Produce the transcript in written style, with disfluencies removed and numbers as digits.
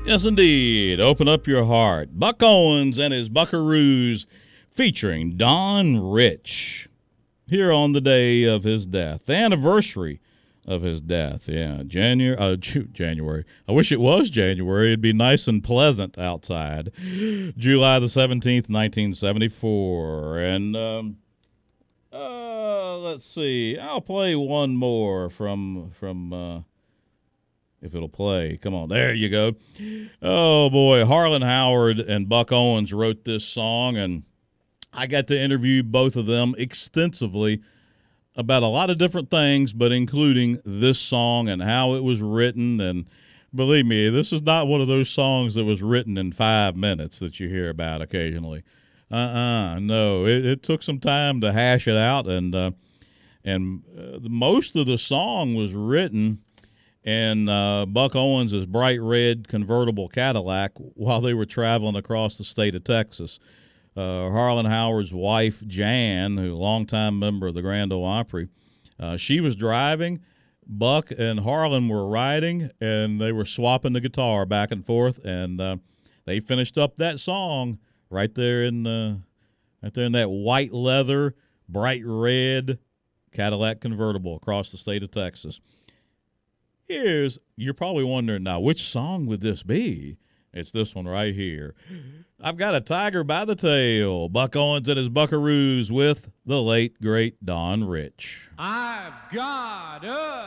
Yes, indeed. Open up your heart. Buck Owens and his Buckaroos featuring Don Rich here on the day of his death, the anniversary of his death. Yeah, January. I wish it was January. It'd be nice and pleasant outside. July the 17th, 1974. And let's see. I'll play one more from if it'll play. Come on. There you go. Oh, boy. Harlan Howard and Buck Owens wrote this song, and I got to interview both of them extensively about a lot of different things, but including this song and how it was written. And believe me, this is not one of those songs that was written in 5 minutes that you hear about occasionally. No. It took some time to hash it out, and most of the song was written in Buck Owens' bright red convertible Cadillac while they were traveling across the state of Texas. Harlan Howard's wife, Jan, who a longtime member of the Grand Ole Opry, she was driving. Buck and Harlan were riding, and they were swapping the guitar back and forth, and they finished up that song right there in that white leather, bright red Cadillac convertible across the state of Texas. You're probably wondering now, which song would this be? It's this one right here. I've got a tiger by the tail. Buck Owens and his Buckaroos with the late, great Don Rich. I've got a